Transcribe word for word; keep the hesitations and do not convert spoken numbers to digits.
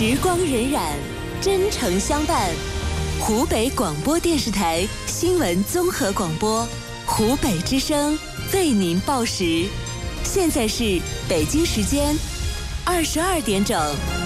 时光荏苒，真诚相伴。湖北广播电视台新闻综合广播，湖北之声为您报时。现在是北京时间二十二点整。